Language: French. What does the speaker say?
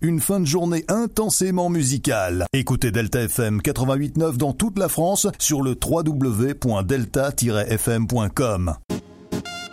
une fin de journée intensément musicale. Écoutez Delta FM 88.9 dans toute la France sur le www.delta-fm.com.